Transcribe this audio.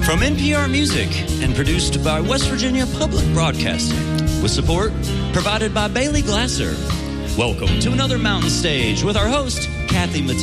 From NPR Music and produced by West Virginia Public Broadcasting, with support provided by Bailey Glasser. Welcome to another Mountain Stage with our host, Kathy Matisse.